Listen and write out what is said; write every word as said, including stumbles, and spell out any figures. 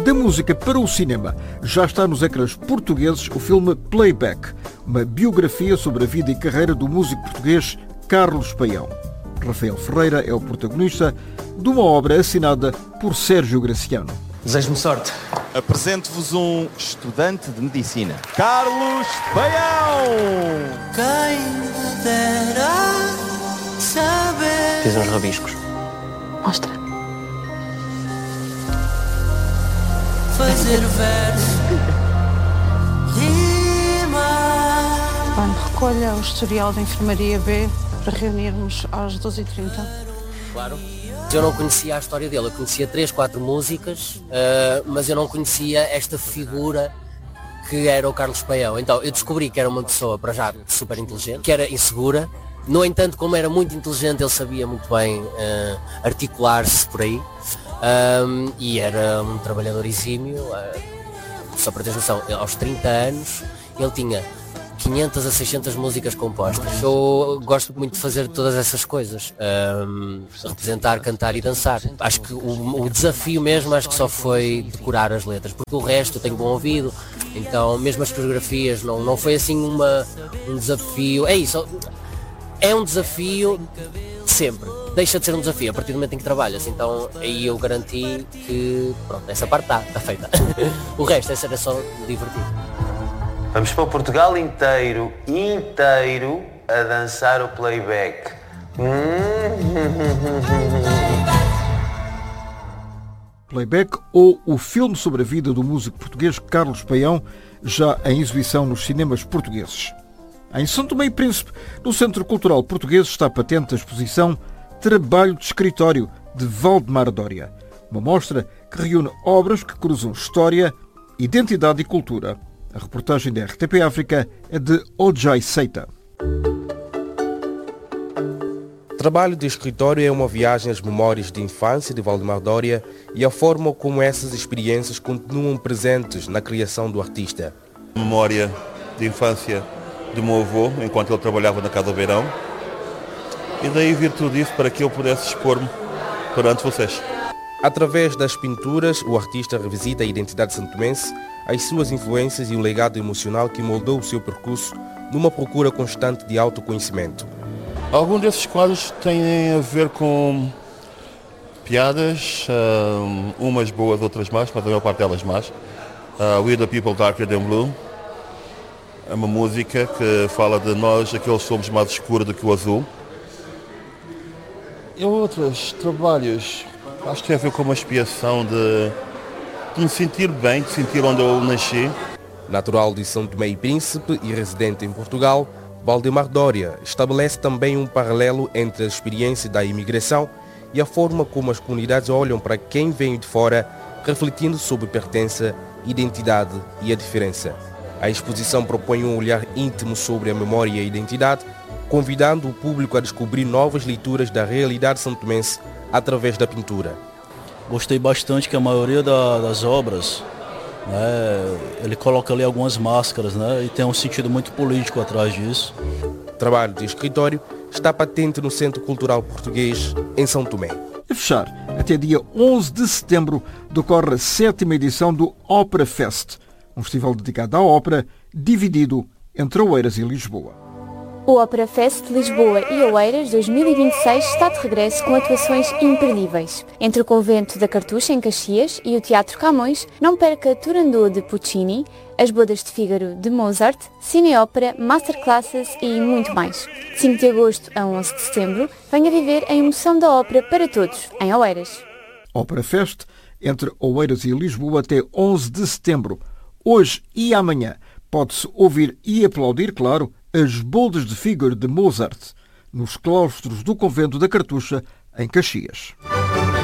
da música para o cinema. Já está nos ecrãs portugueses o filme Playback, uma biografia sobre a vida e carreira do músico português Carlos Paião. Rafael Ferreira é o protagonista de uma obra assinada por Sérgio Graciano. Desejo-me sorte. Apresento-vos um estudante de medicina, Carlos Paião. Quem me dera saber. Fiz uns rabiscos. Mostra. Fazer verso rimar. Bem, recolha o historial da Enfermaria B para reunirmos às doze e trinta. Claro. Eu não conhecia a história dele, eu conhecia três, quatro músicas, uh, mas eu não conhecia esta figura que era o Carlos Paião. Então eu descobri que era uma pessoa, para já, super inteligente, que era insegura. No entanto, como era muito inteligente, ele sabia muito bem uh, articular-se por aí. Um, e era um trabalhador exímio. Uh, só para ter noção, aos trinta anos, ele tinha quinhentas a seiscentas músicas compostas. Eu gosto muito de fazer todas essas coisas, um, representar, cantar e dançar. Acho que o, o desafio mesmo, acho que só foi decorar as letras, porque o resto eu tenho bom ouvido, então mesmo as coreografias não, não foi assim uma, um desafio. É isso, é um desafio sempre, deixa de ser um desafio a partir do momento em que trabalhas, então aí eu garanti que pronto, essa parte está, está feita. O resto, essa era só divertido. Vamos para o Portugal inteiro, inteiro, a dançar o playback. Playback, ou o filme sobre a vida do músico português Carlos Paião, já em exibição nos cinemas portugueses. Em São Tomé e Príncipe, no Centro Cultural Português, está patente a exposição Trabalho de Escritório, de Valdemar Dória. Uma mostra que reúne obras que cruzam história, identidade e cultura. A reportagem da R T P África é de Ojai Seita. Trabalho de Escritório é uma viagem às memórias de infância de Valdemar Dória e a forma como essas experiências continuam presentes na criação do artista. Memória de infância do meu avô, enquanto ele trabalhava na Casa do Beirão, e daí vir tudo isso para que eu pudesse expor-me perante vocês. Através das pinturas, o artista revisita a identidade santomense, as suas influências e o legado emocional que moldou o seu percurso numa procura constante de autoconhecimento. Alguns desses quadros têm a ver com piadas, umas boas, outras más, mas a maior parte delas más. Uh, We the People Darker Than Blue é uma música que fala de nós, aqueles que somos mais escuros do que o azul. E outros trabalhos, acho que tem a ver com uma expiação de, de me sentir bem, de sentir onde eu nasci. Natural de São Tomé e Príncipe e residente em Portugal, Valdemar Dória estabelece também um paralelo entre a experiência da imigração e a forma como as comunidades olham para quem vem de fora, refletindo sobre pertença, identidade e a diferença. A exposição propõe um olhar íntimo sobre a memória e a identidade, convidando o público a descobrir novas leituras da realidade santomense através da pintura. Gostei bastante que a maioria da, das obras, né, ele coloca ali algumas máscaras, né, e tem um sentido muito político atrás disso. O trabalho de escritório está patente no Centro Cultural Português, em São Tomé. A fechar, até dia onze de setembro, decorre a sétima edição do Opera Fest, um festival dedicado à ópera, dividido entre Oeiras e Lisboa. O Opera Fest de Lisboa e Oeiras dois mil e vinte e seis está de regresso com atuações imperdíveis. Entre o Convento da Cartucha, em Caxias, e o Teatro Camões, não perca Turandot de Puccini, As Bodas de Fígaro de Mozart, cineópera, masterclasses e muito mais. De cinco de agosto a onze de setembro, venha viver a emoção da ópera para todos, em Oeiras. Opera Fest, entre Oeiras e Lisboa, até onze de setembro. Hoje e amanhã pode-se ouvir e aplaudir, claro, As Bodas de Fígaro de Mozart, nos claustros do Convento da Cartucha, em Caxias.